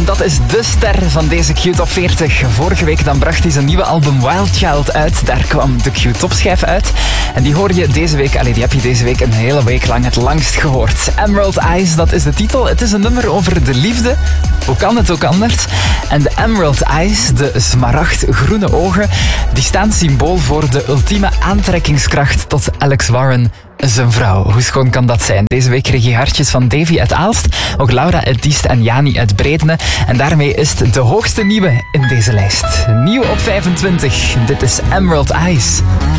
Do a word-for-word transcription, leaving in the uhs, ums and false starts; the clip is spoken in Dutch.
dat is de ster van deze Q-top veertig. Vorige week dan bracht hij zijn nieuwe album Wild Child uit. Daar kwam de Q-topschijf uit. En die hoor je deze week, allee, die heb je deze week een hele week lang het langst gehoord. Emerald Eyes, dat is de titel. Het is een nummer over de liefde. Hoe kan het ook anders? En de Emerald Eyes, de smaragdgroene ogen, die staan symbool voor de ultieme aantrekkingskracht tot Alex Warren, zijn vrouw. Hoe schoon kan dat zijn? Deze week kreeg je hartjes van Davy uit Aalst, ook Laura uit Diest en Jani uit Bredene. En daarmee is het de hoogste nieuwe in deze lijst. Nieuw op vijfentwintig. Dit is Emerald Eyes.